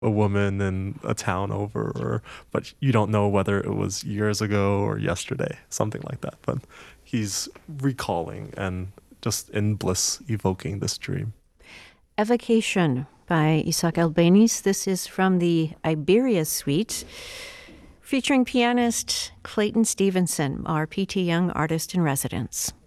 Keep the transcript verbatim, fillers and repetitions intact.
a woman in a town over, or but you don't know whether it was years ago or yesterday, something like that. But he's recalling and just in bliss evoking this dream. Evocation by Isaac Albeniz. This is from the Iberia Suite, featuring pianist Clayton Stevenson, our P T Young Artist in Residence.